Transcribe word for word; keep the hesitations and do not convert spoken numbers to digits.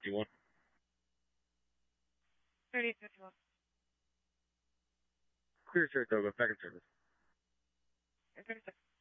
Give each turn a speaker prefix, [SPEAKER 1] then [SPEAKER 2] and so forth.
[SPEAKER 1] fifty-one.
[SPEAKER 2] thirty-eight fifty-one.
[SPEAKER 1] Clear Saratoga, back in service.
[SPEAKER 2] thirty-six.